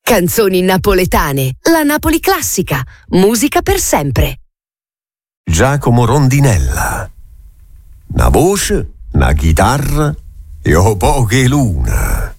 Canzoni napoletane, la Napoli classica, musica per sempre. Giacomo Rondinella. Una voce, una chitarra e poche luna.